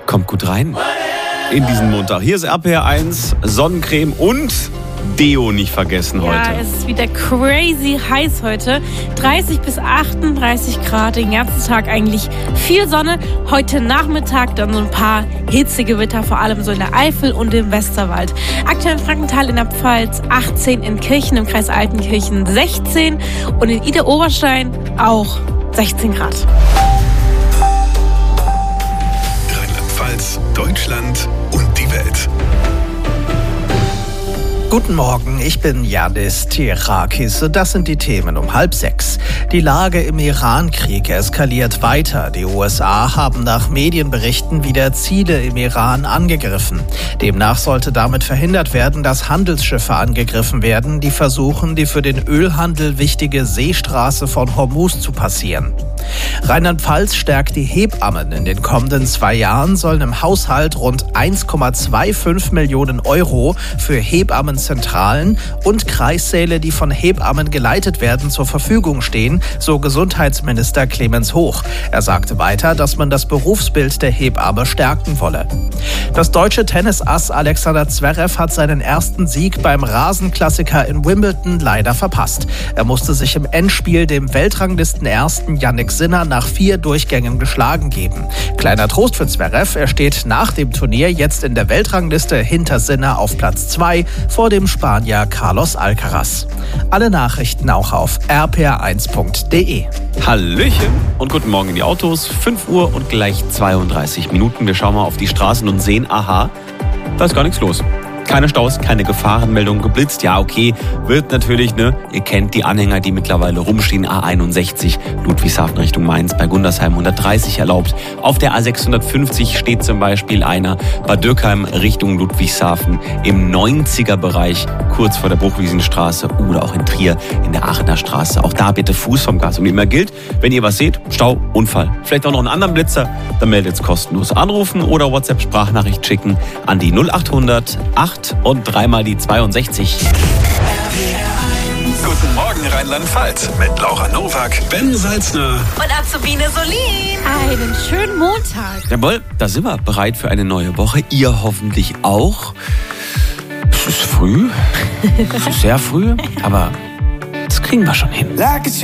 Kommt gut rein in diesen Montag. Hier ist RPR1, Sonnencreme und Deo nicht vergessen heute. Ja, es ist wieder crazy heiß heute. 30 bis 38 Grad, den ganzen Tag eigentlich viel Sonne. Heute Nachmittag dann so ein paar Hitzegewitter, vor allem so in der Eifel und im Westerwald. Aktuell in Frankenthal in der Pfalz 18, in Kirchen im Kreis Altenkirchen 16 und in Idar-Oberstein auch 16 Grad. Rheinland-Pfalz, Deutschland und die Welt. Guten Morgen, ich bin Janis Tirakis und das sind die Themen um 5:30. Die Lage im Iran-Krieg eskaliert weiter. Die USA haben nach Medienberichten wieder Ziele im Iran angegriffen. Demnach sollte damit verhindert werden, dass Handelsschiffe angegriffen werden, die versuchen, die für den Ölhandel wichtige Seestraße von Hormuz zu passieren. Rheinland-Pfalz stärkt die Hebammen. In den kommenden 2 Jahren sollen im Haushalt rund 1,25 Millionen Euro für Hebammenzentralen und Kreissäle, die von Hebammen geleitet werden, zur Verfügung stehen, so Gesundheitsminister Clemens Hoch. Er sagte weiter, dass man das Berufsbild der Hebamme stärken wolle. Das deutsche Tennisass Alexander Zverev hat seinen ersten Sieg beim Rasenklassiker in Wimbledon leider verpasst. Er musste sich im Endspiel dem Weltranglisten-Ersten Jannik Sinner nach 4 Durchgängen geschlagen geben. Kleiner Trost für Zverev, er steht nach dem Turnier jetzt in der Weltrangliste hinter Sinner auf Platz 2 vor dem Spanier Carlos Alcaraz. Alle Nachrichten auch auf rpr1.de. Hallöchen und guten Morgen in die Autos. 5 Uhr und gleich 32 Minuten. Wir schauen mal auf die Straßen und sehen, aha, da ist gar nichts los. Keine Staus, keine Gefahrenmeldung, geblitzt. Ja, okay, wird natürlich, ihr kennt die Anhänger, die mittlerweile rumstehen. A61, Ludwigshafen Richtung Mainz, bei Gundersheim 130 erlaubt. Auf der A650 steht zum Beispiel einer bei Dürkheim Richtung Ludwigshafen im 90er-Bereich, kurz vor der Bruchwiesenstraße oder auch in Trier in der Aachener Straße. Auch da bitte Fuß vom Gas. Und wie immer gilt, wenn ihr was seht, Stau, Unfall, vielleicht auch noch einen anderen Blitzer, dann meldet es kostenlos. Anrufen oder WhatsApp-Sprachnachricht schicken an die 0800 8 und 3 mal die 62. Guten Morgen Rheinland-Pfalz mit Laura Nowak, Ben Salzner Und Azubine Solin. Einen schönen Montag. Jawohl, da sind wir bereit für eine neue Woche. Ihr hoffentlich auch. Es ist früh, es ist sehr früh, aber das kriegen wir schon hin.